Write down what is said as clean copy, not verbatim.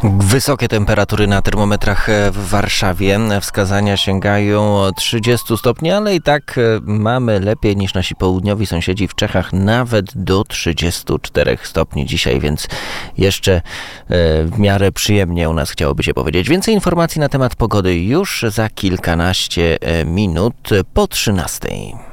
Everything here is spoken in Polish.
Wysokie temperatury na termometrach w Warszawie. Wskazania sięgają 30 stopni, ale i tak mamy lepiej niż nasi południowi sąsiedzi w Czechach, nawet do 34 stopni dzisiaj, więc jeszcze w miarę przyjemnie u nas, chciałoby się powiedzieć. Więcej informacji na temat pogody już za kilkanaście minut po 13.